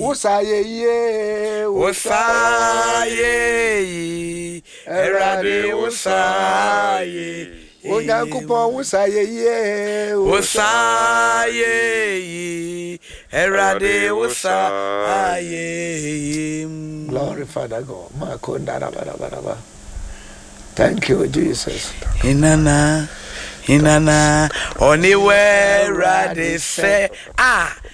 Usaye, Usaye, Erade Usaye, Onyankopon Usaye, Usaye, Erade Usaye. Glorify the God. Makonda. Thank you, Jesus. Inana, oniwe rade se